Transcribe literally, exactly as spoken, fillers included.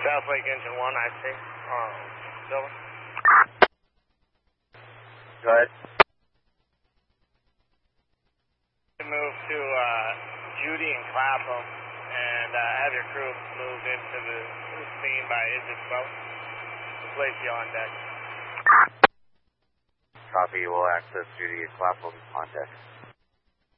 South Lake Engine one, I see. Um, Silver. Go ahead. Move to uh, Judy and Clapham, and uh, have your crew move into the scene by engine twelve. Place you on deck. Copy. We'll access Judy and Clapham on deck.